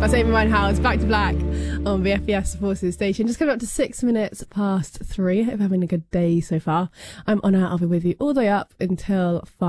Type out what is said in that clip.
That's Amy Winehouse, Back to Black on BFBS Forces Station. Just coming up to 6 minutes past 3. I hope you're having a good day so far. I'm Honor. I'll be with you all the way up until 5.